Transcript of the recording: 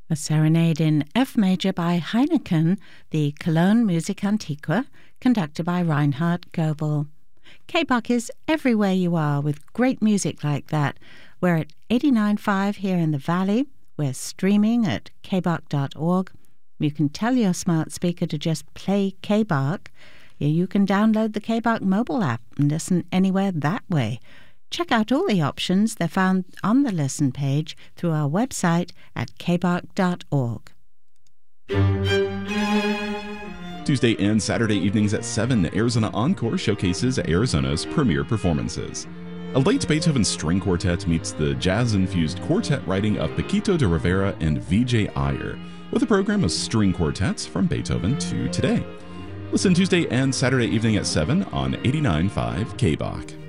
A serenade in F major by Heineken, the Cologne Musik Antiqua, conducted by Reinhard Goebel. K-Bach is everywhere you are with great music like that. We're at 89.5 here in the Valley. We're streaming at kbach.org. You can tell your smart speaker to just play K-Bach. You can download the K-Bach mobile app and listen anywhere that way. Check out all the options. They're found on the listen page through our website at kbach.org. Tuesday and Saturday evenings at 7, Arizona Encore showcases Arizona's premier performances. A late Beethoven string quartet meets the jazz-infused quartet writing of Paquito de Rivera and Vijay Iyer, with a program of string quartets from Beethoven to today. Listen Tuesday and Saturday evening at 7 on 89.5 K-Bach.